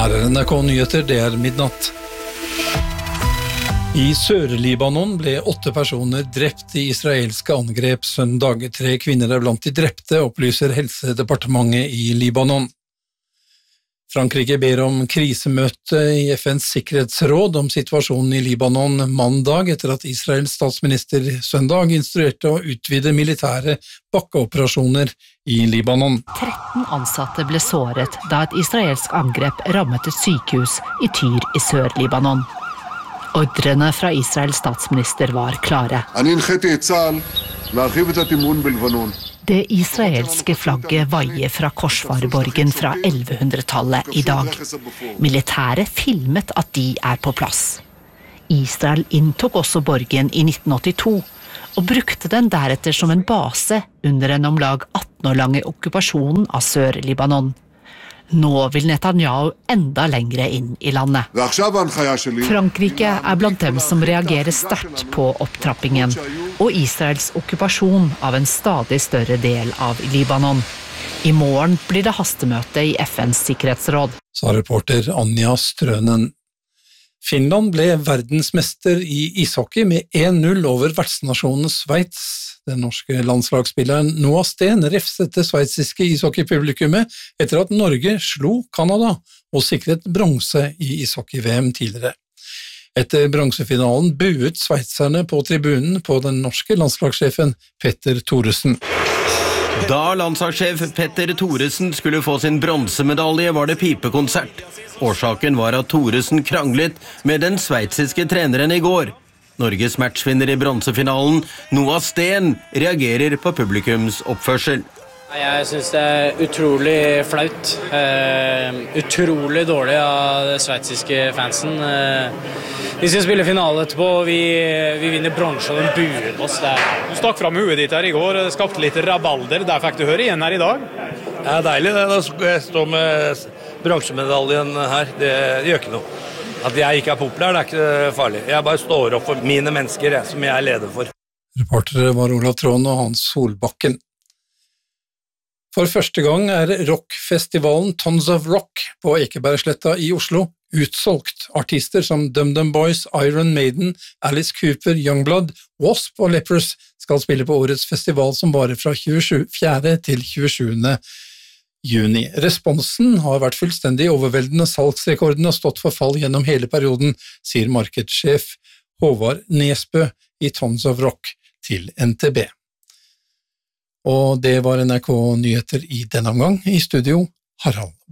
Her NRK-nyheter, det midnatt. I Sør-Libanon ble 8 personer drept i israelske angrep søndag. 3 kvinner blant de drepte, opplyser helsedepartementet i Libanon. Frankrike ber om krisemøte i FNs sikkerhetsråd om situasjonen i Libanon mandag etter at Israels statsminister søndag instruerte å utvide militære bakkeoperasjoner i Libanon. 13 ansatte ble såret da et israelsk angrep rammet et sykehus i Tyr i Sør-Libanon. Ordrene fra Israels statsminister var klare. Det israelske flagget vaier fra Korsfarborgen fra 1100-tallet i dag. Militæret filmet at de på plass. Israel inntok også borgen i 1982, og brukte den deretter som en base under en omlag 18 år lange okkupasjonen av Sør-Libanon. Nå vil Netanyahu enda lengre inn i landet. Frankrike blant dem som reagerer sterkt på opptrappingen og Israels okkupasjon av en stadig større del av Libanon. I morgen blir det hastemøte i FNs sikkerhetsråd. Sa reporter Anja Strønen. Finland ble verdensmester i ishockey med 1-0 over vertsnasjonen Sveits. Den norske landslagsspilleren Noah Sten refset det sveitsiske ishockeypublikummet etter at Norge slo Kanada og sikret bronse i ishockey-VM tidligere. Etter bronsefinalen buet sveitserne på tribunen på den norske landslagssjefen Petter Thoresen. Da landslagssjef Petter Thoresen skulle få sin bronsemedalje var det pipekonsert. Årsaken var at Thoresen kranglet med den sveitsiske treneren i går. Norges matchvinner i bronsefinalen, Noah Sten, reagerer på publikums oppførsel. Jeg synes det utrolig flaut. Utrolig dårlig av det sveitsiske fansen. Vi skal spille finale etterpå, vi vinner bronse og de buer oss der. Du stakk fram hodet ditt her i går, det skapte litt rabalder. Der fikk du høre igjen her i dag. Det deilig det, da skal jeg stå med bronsemedaljen her. Det gjør ikke noe. At jeg ikke populær, det ikke farlig. Jeg bare står opp for mine mennesker, som jeg leder for. Reportere var Olav Tråden og Hans Solbakken. For første gang rockfestivalen Tons of Rock på Ekebergsletta i Oslo utsolgt. Artister som DumDum Boys, Iron Maiden, Alice Cooper, Youngblood, Wasp og Lepers skal spille på årets festival som varer fra 24. til 27. juni. Responsen har vært fullstendig overveldende, salgsrekorden har stått for fall gjennom hele perioden, sier markedssjef Håvard Nesbø i Tons of Rock til NTB. Og det var NRK Nyheter i denne omgang. I studio, Harald.